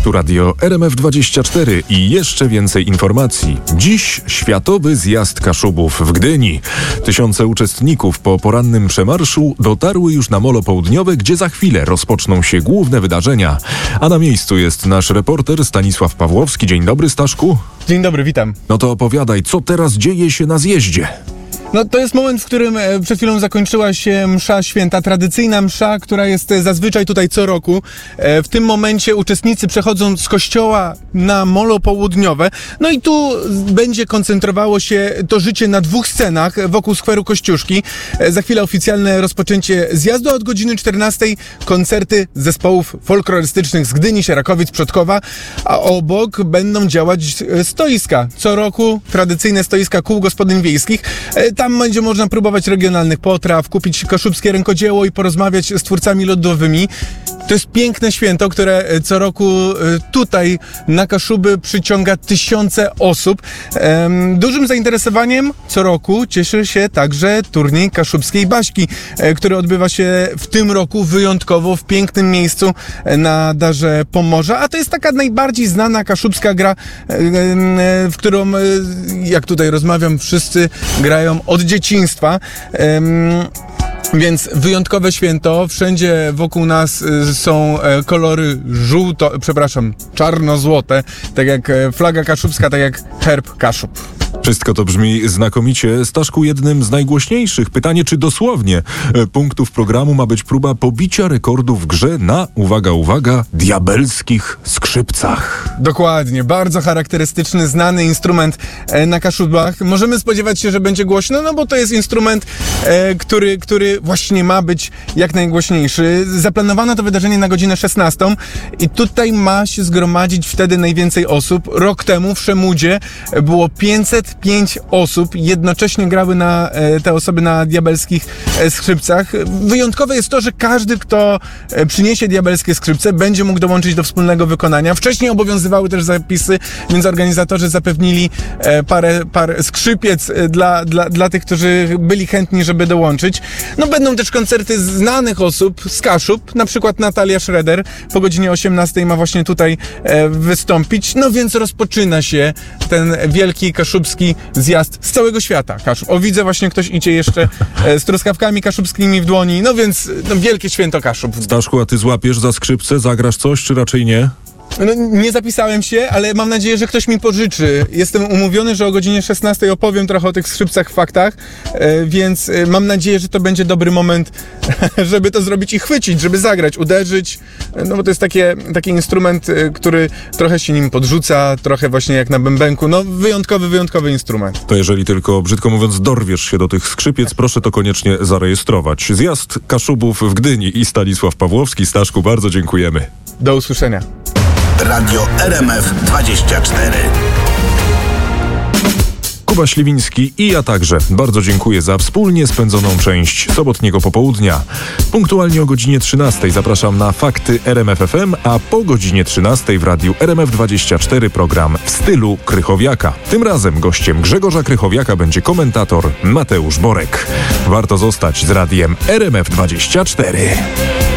Tu radio RMF24 i jeszcze więcej informacji. Dziś Światowy Zjazd Kaszubów w Gdyni. Tysiące uczestników po porannym przemarszu dotarły już na Molo Południowe, gdzie za chwilę rozpoczną się główne wydarzenia. A na miejscu jest nasz reporter Stanisław Pawłowski. Dzień dobry, Staszku. Dzień dobry, witam. No to opowiadaj, co teraz dzieje się na zjeździe? No to jest moment, w którym przed chwilą zakończyła się msza święta, tradycyjna msza, która jest zazwyczaj tutaj co roku. W tym momencie uczestnicy przechodzą z kościoła na Molo Południowe. No i tu będzie koncentrowało się to życie na dwóch scenach wokół skweru Kościuszki. Za chwilę oficjalne rozpoczęcie zjazdu, a od godziny 14 koncerty zespołów folklorystycznych z Gdyni, Sierakowic, Przodkowa, a obok będą działać stoiska. Co roku tradycyjne stoiska kół gospodyń wiejskich. Tam będzie można próbować regionalnych potraw, kupić kaszubskie rękodzieło i porozmawiać z twórcami ludowymi. To jest piękne święto, które co roku tutaj na Kaszuby przyciąga tysiące osób. Dużym zainteresowaniem co roku cieszy się także turniej kaszubskiej Baśki, który odbywa się w tym roku wyjątkowo w pięknym miejscu na Darze Pomorza. A to jest taka najbardziej znana kaszubska gra, w którą, jak tutaj rozmawiam, wszyscy grają od dzieciństwa. Więc wyjątkowe święto, wszędzie wokół nas są kolory czarno-złote, tak jak flaga kaszubska, tak jak herb Kaszub. Wszystko to brzmi znakomicie. Staszku, jednym z najgłośniejszych, pytanie czy dosłownie, punktów programu ma być próba pobicia rekordu w grze na, uwaga, uwaga, diabelskich skrzypcach. Dokładnie, bardzo charakterystyczny, znany instrument na Kaszubach. Możemy spodziewać się, że będzie głośno, no bo to jest instrument, który właśnie ma być jak najgłośniejszy. Zaplanowano to wydarzenie na godzinę 16 i tutaj ma się zgromadzić wtedy najwięcej osób. Rok temu w Szemudzie było 505 osób, jednocześnie grały te osoby na diabelskich skrzypcach. Wyjątkowe jest to, że każdy, kto przyniesie diabelskie skrzypce, będzie mógł dołączyć do wspólnego wykonania. Wcześniej obowiązywały też zapisy, więc organizatorzy zapewnili parę skrzypiec dla tych, którzy byli chętni, żeby dołączyć. No będą też koncerty znanych osób z Kaszub, na przykład Natalia Schroeder po godzinie 18 ma właśnie tutaj wystąpić. No więc rozpoczyna się ten wielki kaszubski zjazd z całego świata. Kaszub. O, widzę właśnie ktoś idzie jeszcze z truskawkami kaszubskimi w dłoni, no więc wielkie święto Kaszub. Staszku, a ty złapiesz za skrzypce, zagrasz coś, czy raczej nie? No, nie zapisałem się, ale mam nadzieję, że ktoś mi pożyczy. Jestem umówiony, że o godzinie 16 opowiem trochę o tych skrzypcach, faktach, więc mam nadzieję, że to będzie dobry moment, żeby to zrobić i chwycić, żeby zagrać, uderzyć, no bo to jest taki instrument, który trochę się nim podrzuca, trochę właśnie jak na bębenku, no wyjątkowy instrument. To jeżeli tylko, brzydko mówiąc, dorwiesz się do tych skrzypiec, proszę to koniecznie zarejestrować. Zjazd Kaszubów w Gdyni i Stanisław Pawłowski. Staszku, bardzo dziękujemy. Do usłyszenia. Radio RMF24. Kuba Śliwiński i ja także bardzo dziękuję za wspólnie spędzoną część sobotniego popołudnia. Punktualnie o godzinie 13 zapraszam na Fakty RMF FM, a po godzinie 13 w radiu RMF24 program W stylu Krychowiaka. Tym razem gościem Grzegorza Krychowiaka będzie komentator Mateusz Borek. Warto zostać z radiem RMF24.